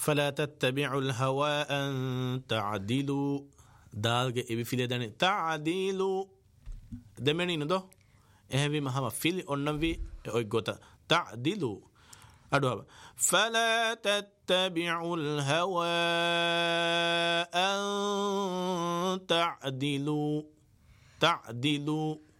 فلا تتبعوا الهوى أن تعدلوا دالك إبي فيلي داني تعدلوا دمني ندو إهبي مهما فيلي أنبي أيقوتا تعدلوا أدوها فلا تتبعوا الهوى أن تعدلوا